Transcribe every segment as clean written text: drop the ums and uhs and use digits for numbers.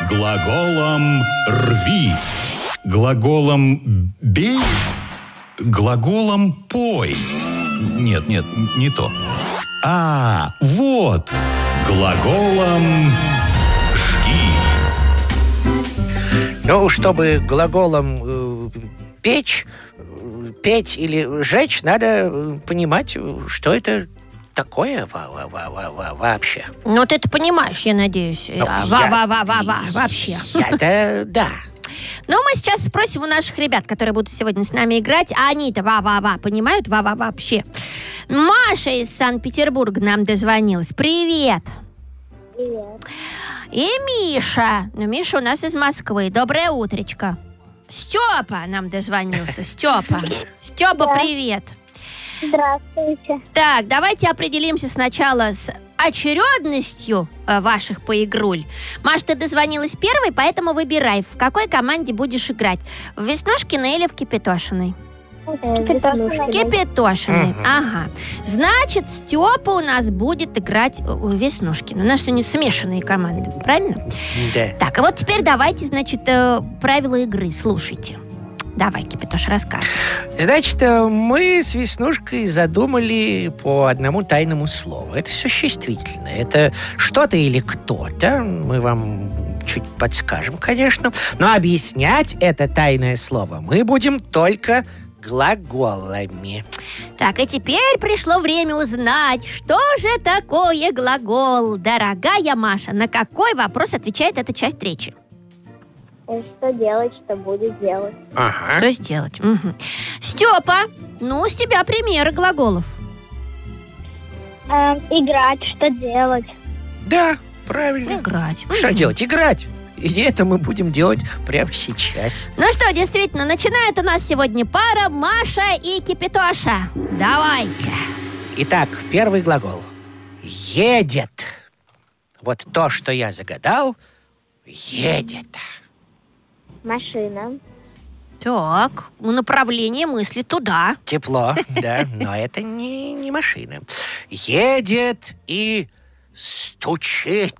Глаголом «рви». Глаголом «бей». Глаголом «пой». Нет, не то. Вот. Глаголом «жги». Ну, чтобы глаголом печь или жечь, надо понимать, что это такое вообще. Ну, ты это понимаешь, я надеюсь. Вообще. Это да. Ну, мы сейчас спросим у наших ребят, которые будут сегодня с нами играть, а они-то понимают вообще. Маша из Санкт-Петербурга нам дозвонилась. Привет. Привет. И Миша. Ну, Миша у нас из Москвы. Доброе утречко. Степа нам дозвонился. Степа, Да. привет. Здравствуйте. Так, давайте определимся сначала с очередностью ваших поигруль. Маш, ты дозвонилась первой, поэтому выбирай, в какой команде будешь играть. В Веснушкиной или в Кипятошиной? Кипятошиной. Ага. Значит, Степа у нас будет играть в Веснушкину. У нас что, не смешанные команды, правильно? Да. Так, а вот теперь давайте, значит, правила игры слушайте. Давай, Кипятош, рассказывай. Значит, мы с Веснушкой задумали по одному тайному слову. Это существительное. Это что-то или кто-то. Мы вам чуть подскажем, конечно. Но объяснять это тайное слово мы будем только глаголами. Так, и теперь пришло время узнать, что же такое глагол. Дорогая Маша, на какой вопрос отвечает эта часть речи? Что делать, что будет делать? Ага. Что сделать? Угу. Степа, ну, с тебя примеры глаголов. Играть, что делать? Да, правильно. Играть. Что делать? Играть. И это мы будем делать прямо сейчас. Ну что, действительно, начинает у нас сегодня пара Маша и Кипятоша. Давайте. Итак, первый глагол. Едет. Вот то, что я загадал, едет. Машина. Так, направление мысли туда. Тепло, да, но это не машина. Едет и стучит.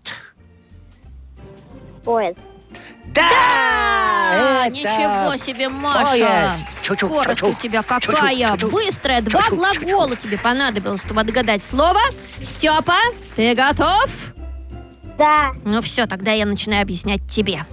Поезд. Да! Это Ничего себе, Маша. поезд. Скорость у тебя какая быстрая. Два глагола тебе понадобилось, чтобы отгадать слово. Степа, ты готов? Да. Ну все, тогда я начинаю объяснять тебе.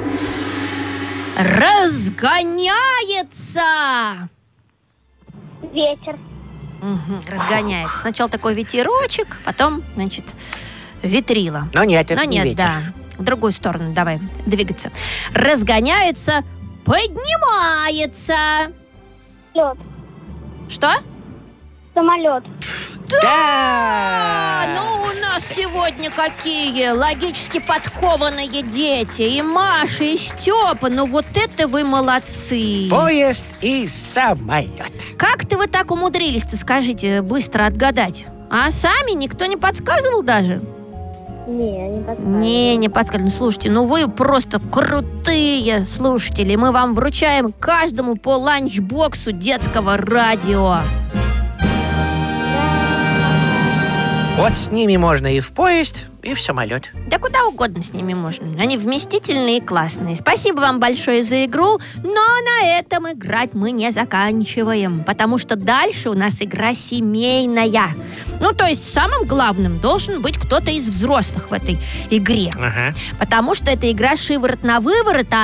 Разгоняется. Ветер. Разгоняется. Сначала такой ветерочек, потом, значит, ветрила. Но нет, это не ветер. да. В другую сторону давай двигаться. Разгоняется, поднимается. Лед. Что? Самолет. Да! Ну, у нас сегодня какие логически подкованные дети. И Маша, и Степа. Ну, вот это вы молодцы. Поезд и самолет. Как-то вы так умудрились-то, скажите, быстро отгадать? А сами никто не подсказывал даже? Не подсказываю. Не подсказывали. Ну, слушайте, ну вы просто крутые слушатели. Мы вам вручаем каждому по ланчбоксу детского радио. Вот с ними можно и в поезд, и в самолет. Да куда угодно с ними можно. Они вместительные и классные. Спасибо вам большое за игру, но на этом играть мы не заканчиваем, потому что дальше у нас игра семейная. Ну, то есть самым главным должен быть кто-то из взрослых в этой игре. Ага. Потому что это игра шиворот на выворот,